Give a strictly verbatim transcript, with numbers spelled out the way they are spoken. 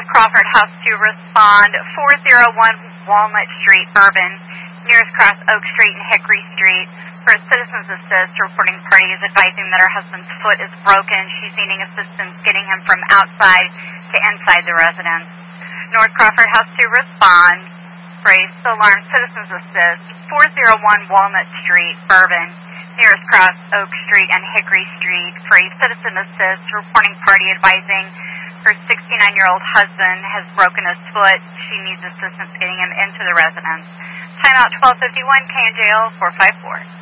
North Crawford House to respond. four oh one Walnut Street, Bourbon, nearest cross Oak Street and Hickory Street. For Citizens Assist, reporting party is advising that her husband's foot is broken. She's needing assistance getting him from outside to inside the residence. North Crawford House to respond. Brace alarm Citizens Assist. four oh one Walnut Street, Bourbon, nearest cross Oak Street and Hickory Street. For a Citizen Assist, reporting party advising her sixty-nine-year-old husband has broken his foot. She needs assistance getting him into the residence. Timeout twelve fifty-one, K N J L four five four.